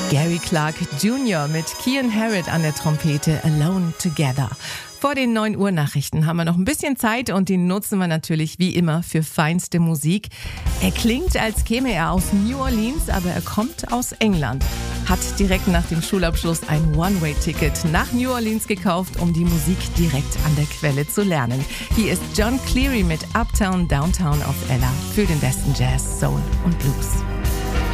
Gary Clark Jr. mit Kian Harrod an der Trompete, Alone Together. Vor den 9 Uhr Nachrichten haben wir noch ein bisschen Zeit und die nutzen wir natürlich wie immer für feinste Musik. Er klingt, als käme er aus New Orleans, aber er kommt aus England. Hat direkt nach dem Schulabschluss ein One-Way-Ticket nach New Orleans gekauft, um die Musik direkt an der Quelle zu lernen. Hier ist John Cleary mit Uptown Downtown auf Ella für den besten Jazz, Soul und Blues.